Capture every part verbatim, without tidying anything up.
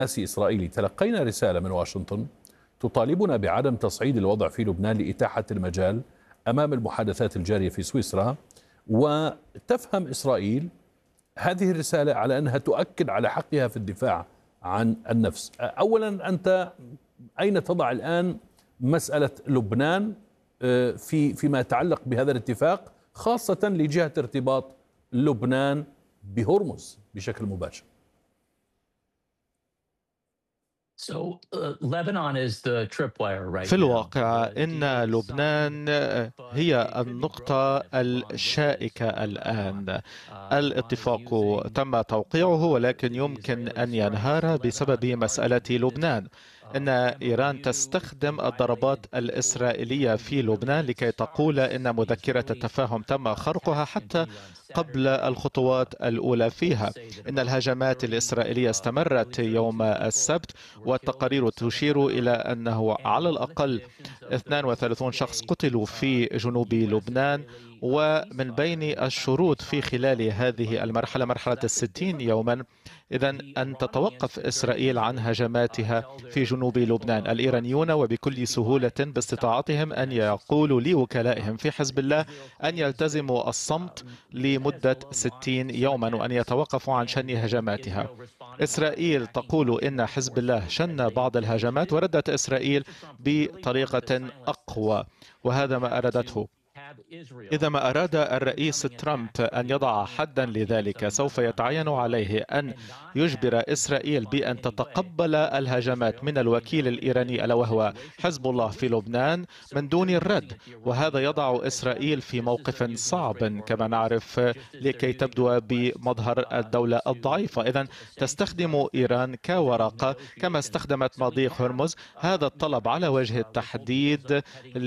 سياسي إسرائيلي تلقينا رسالة من واشنطن تطالبنا بعدم تصعيد الوضع في لبنان لإتاحة المجال أمام المحادثات الجارية في سويسرا. وتفهم إسرائيل هذه الرسالة على أنها تؤكد على حقها في الدفاع عن النفس. أولا، أنت أين تضع الآن مسألة لبنان في فيما يتعلق بهذا الاتفاق، خاصة لجهة ارتباط لبنان بهرمز بشكل مباشر؟ في الواقع إن لبنان هي النقطة الشائكة الآن. الاتفاق تم توقيعه ولكن يمكن أن ينهار بسبب مسألة لبنان. إن إيران تستخدم الضربات الإسرائيلية في لبنان لكي تقول إن مذكرة التفاهم تم خرقها حتى قبل الخطوات الأولى فيها. إن الهجمات الإسرائيلية استمرت يوم السبت، والتقارير تشير إلى أنه على الأقل اثنين وثلاثين شخص قتلوا في جنوب لبنان. ومن بين الشروط في خلال هذه المرحلة، مرحلة الستين يوما، إذن أن تتوقف إسرائيل عن هجماتها في جنوب لبنان. الإيرانيون وبكل سهولة باستطاعتهم أن يقولوا لوكلائهم في حزب الله أن يلتزموا الصمت لمدة ستين يوما وأن يتوقفوا عن شن هجماتها. إسرائيل تقول إن حزب الله شن بعض الهجمات، وردت إسرائيل بطريقة أقوى، وهذا ما أرادته. إذا ما أراد الرئيس ترامب أن يضع حدا لذلك، سوف يتعين عليه أن يجبر إسرائيل بأن تتقبل الهجمات من الوكيل الإيراني ألا وهو حزب الله في لبنان من دون الرد، وهذا يضع إسرائيل في موقف صعب كما نعرف لكي تبدو بمظهر الدولة الضعيفة. إذن تستخدم إيران كورقة كما استخدمت مضيق هرمز هذا الطلب على وجه التحديد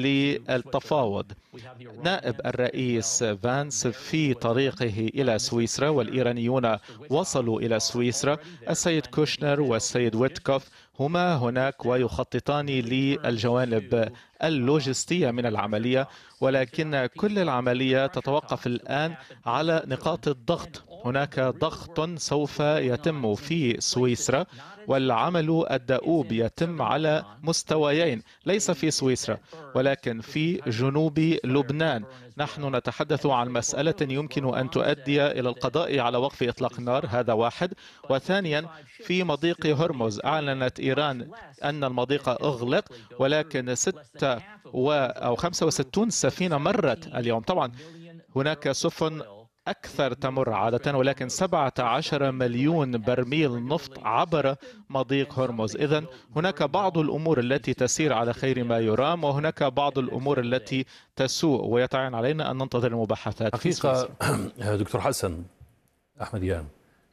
للتفاوض. نائب الرئيس فانس في طريقه إلى سويسرا، والإيرانيون وصلوا إلى سويسرا. السيد كوشنر والسيد ويتكوف هما هناك ويخططان للجوانب اللوجستية من العملية، ولكن كل العملية تتوقف الآن على نقاط الضغط. هناك ضغط سوف يتم في سويسرا، والعمل الدؤوب يتم على مستويين، ليس في سويسرا ولكن في جنوب لبنان. نحن نتحدث عن مسألة يمكن أن تؤدي إلى القضاء على وقف إطلاق النار، هذا واحد. وثانيا، في مضيق هرمز أعلنت إيران أن المضيق أغلق، ولكن ستة أو خمسة وستين سفينة مرت اليوم. طبعا هناك سفن أكثر تمر عادة، ولكن سبعة عشر مليون برميل نفط عبر مضيق هرمز. إذن هناك بعض الأمور التي تسير على خير ما يرام، وهناك بعض الأمور التي تسوء، ويتعين علينا أن ننتظر المباحثات. حقيقة دكتور حسن أحمديان،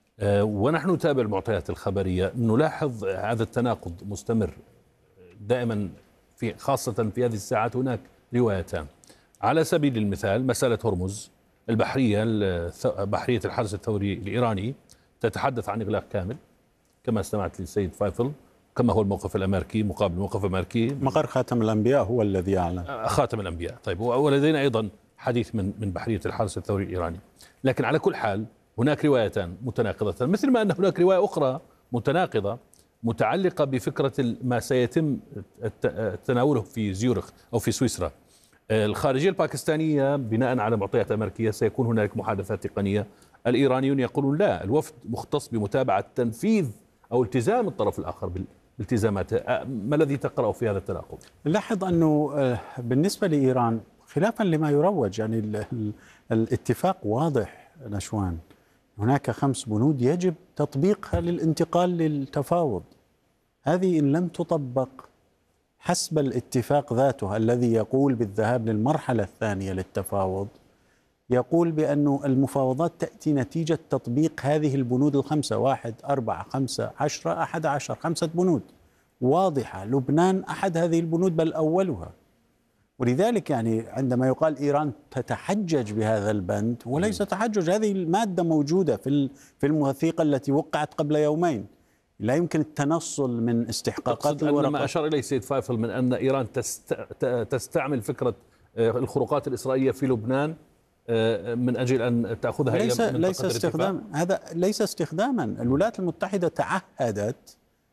ونحن نتابع المعطيات الخبرية نلاحظ هذا التناقض مستمر دائما، في خاصة في هذه الساعات. هناك روايتان على سبيل المثال: مسألة هرمز، البحرية بحرية الحرس الثوري الإيراني تتحدث عن إغلاق كامل كما استمعت للسيد فايفل، كما هو الموقف الأمريكي مقابل الموقف الأمريكي. مقر خاتم الأنبياء هو الذي أعلن خاتم الأنبياء. طيب، ولدينا أيضا حديث من من بحرية الحرس الثوري الإيراني. لكن على كل حال هناك روايتان متناقضة، مثل ما أن هناك رواية أخرى متناقضة متعلقة بفكرة ما سيتم تناوله في زيورخ أو في سويسرا. الخارجية الباكستانية بناء على معطيات أمريكية سيكون هناك محادثات تقنية. الإيرانيون يقولون لا، الوفد مختص بمتابعة تنفيذ أو التزام الطرف الآخر بالالتزامات. ما الذي تقرأه في هذا التناقض؟ لاحظ أنه بالنسبة لإيران خلافا لما يروج، يعني الاتفاق واضح نشوان، هناك خمس بنود يجب تطبيقها للانتقال للتفاوض. هذه إن لم تطبق حسب الاتفاق ذاته الذي يقول بالذهاب للمرحلة الثانية للتفاوض، يقول بأن المفاوضات تأتي نتيجة تطبيق هذه البنود الخمسة: واحد، أربعة، خمسة، عشرة، أحد عشر، خمسة بنود واضحة. لبنان أحد هذه البنود بل أولها. ولذلك يعني عندما يقال إيران تتحجج بهذا البند، وليس تحجج، هذه المادة موجودة في في الوثيقة التي وقعت قبل يومين. لا يمكن التنصل من استحقاقات الورقة. ما أشار إليه سيد فايفل من أن إيران تست... تستعمل فكرة الخروقات الإسرائيلية في لبنان من أجل أن تأخذها ليس إلى ليس استخدام، هذا ليس استخداما. الولايات المتحدة تعهدت